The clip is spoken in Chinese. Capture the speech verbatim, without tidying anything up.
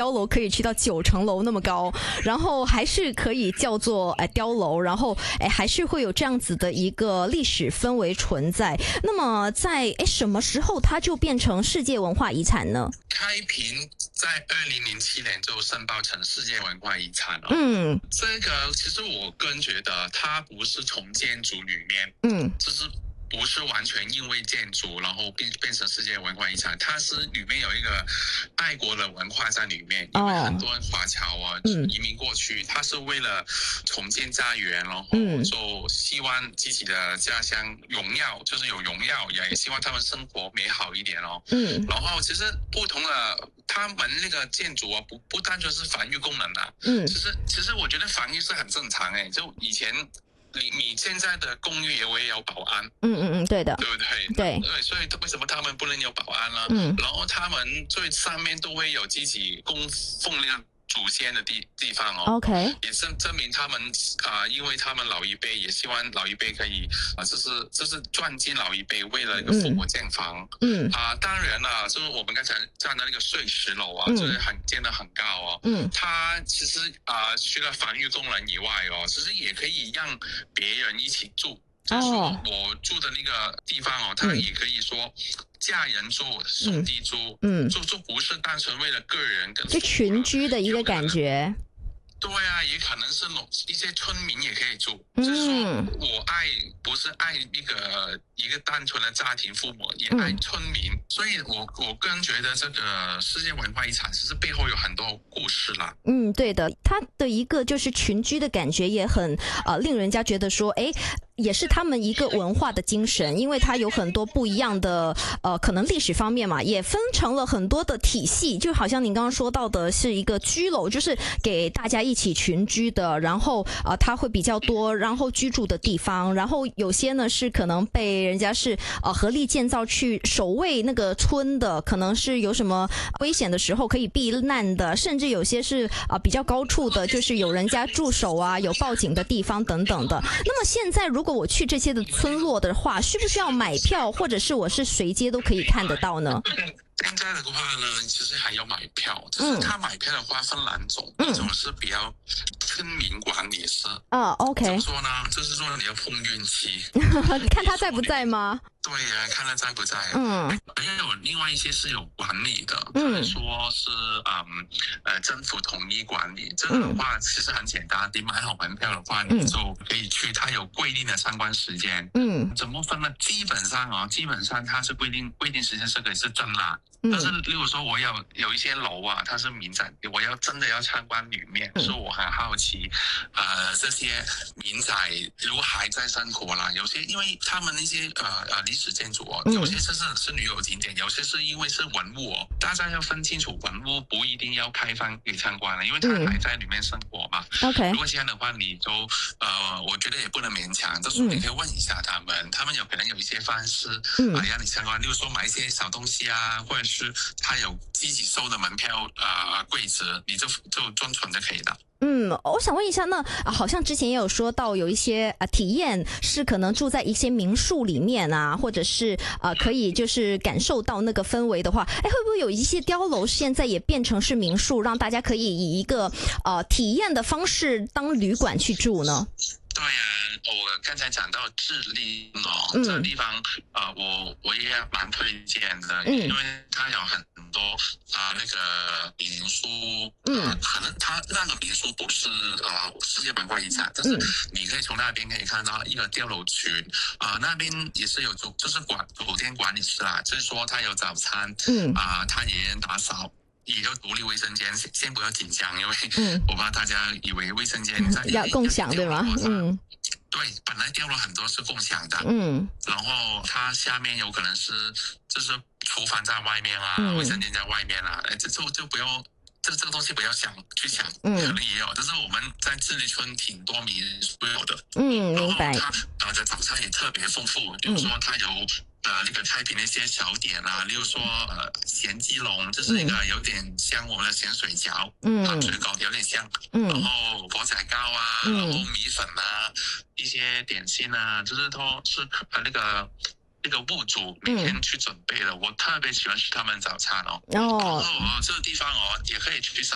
碉楼可以去到九层楼那么高，然后还是可以叫做哎碉楼，然后哎还是会有这样子的一个历史氛围存在。那么在哎什么时候它就变成世界文化遗产呢？ 开平在二零零七年就申报成世界文化遗产了。 嗯， 这个其实我个人觉得它不是从建筑里面， 嗯， 就是不是完全因为建筑然后变变成世界文化遗产，它是里面有一个爱国的文化在里面，因为很多人华侨啊、哦、移民过去，他是为了重建家园，然后就希望自己的家乡荣耀，就是有荣耀，也希望他们生活美好一点哦。嗯，然后其实不同的他们那个建筑啊，不不单就是防御功能啊，嗯，其实其实我觉得防御是很正常诶，就以前。你你现在的公寓也会有保安， 嗯嗯嗯，对的， 对不对？ 对对，所以为什么他们不能有保安呢？嗯，然后他们最上面都会有自己供奉那个祖先的地地方哦。 OK， 也是证明他们啊、呃，因为他们老一辈也希望老一辈可以啊、呃，就是就是赚进老一辈为了一个复活建房。嗯啊、呃，当然了，就是我们刚才站的那个碎石楼啊，嗯、就是很建得很高哦。嗯，它其实啊、呃，除了防御功能以外哦，其实也可以让别人一起住。就是说我住的那个地方哦，它也可以说家人住、兄弟住，嗯，就就不是单纯为了个人跟就群居的一个感觉。 对啊，也可能是一些村民也可以住，嗯、就是说我爱不是爱一个一个单纯的家庭父母，也爱村民，嗯、所以我我个人觉得这个世界文化遗产其实背后有很多故事啦。 嗯，对的，它的一个就是群居的感觉也很呃令人家觉得说，哎。也是他们一个文化的精神，因为它有很多不一样的呃，可能历史方面嘛，也分成了很多的体系，就好像您刚刚说到的是一个居楼，就是给大家一起群居的，然后呃，它会比较多，然后居住的地方，然后有些呢是可能被人家是呃合力建造去守卫那个村的，可能是有什么危险的时候可以避难的，甚至有些是啊、呃、比较高处的，就是有人家驻守啊，有报警的地方等等的。那么现在如果如果我去这些的村落的话，需不需要买票，或者是我是随街都可以看得到呢？ 现在的话呢，其实还要买票，就是他买票的话分两种，嗯、一种是比较村民管理式。 啊 ，OK。 怎么说呢？就是说你要碰运气， 看他在不在吗？ 对呀、啊，看他在不在。嗯，还有另外一些是有管理的，嗯，说是嗯呃政府统一管理。这个的话其实很简单，你买好门票的话，你就可以去，它有规定的参观时间。嗯，怎么分呢？基本上啊、哦，基本上它是规定规定时间是可以是正啦。但是，例如说，我有有一些楼啊，它是民宅，我要真的要参观里面，所以我很好奇，呃，这些民宅如果还在生活啦，有些因为他们那些呃呃历史建筑哦，有些是是旅游景点，有些是因为是文物哦，大家要分清楚，文物不一定要开放给参观了，因为他还在里面生活嘛。OK， 如果这样的话，你就呃，我觉得也不能勉强，就是你可以问一下他们，他们有可能有一些方式啊、呃、让你参观，例如说买一些小东西啊，或者是他有自己收的门票啊、呃、柜子，你就就装存就可以了。 嗯，我想问一下，那、啊、好像之前也有说到有一些啊体验是可能住在一些民宿里面啊，或者是啊可以就是感受到那个氛围的话，哎，会不会有一些碉楼现在也变成是民宿，让大家可以以一个呃体验的方式当旅馆去住呢？ 对呀、啊，我刚才讲到智利哦，嗯、这个地方啊、呃，我我也蛮推荐的，嗯、因为它有很多啊、呃、那个民宿，嗯、呃，可能它那个民宿不是啊、呃、世界文化遗产，但是你可以从那边可以看到一个碉楼群啊、呃，那边也是有酒，就是管酒店管理师啦，就是说他有早餐，嗯啊、呃，他也打扫。也有独立卫生间，先不要紧张，因为我怕大家以为卫生间在、 嗯、要共享对吗？嗯， 对，本来碉楼很多是共享的，嗯，然后它下面有可能是就是厨房在外面啊，嗯、卫生间在外面啊，哎，这就就不用。这这个东西不要想去想，嗯，可能也有，但是我们在智利村挺多民宿有的， 嗯，明白。 然后它的早餐也特别丰富，比如说它有。呃，那个开平的一些小点啊，例如说呃咸鸡龙，这是一个有点像我们的咸水饺，嗯，糖水糕有点像，嗯，然后火仔糕啊，嗯、然后米粉啊，一些点心啊，就是都是呃那个那个物主每天去准备的，嗯、我特别喜欢吃他们早餐哦，哦，然后哦这个地方哦也可以去上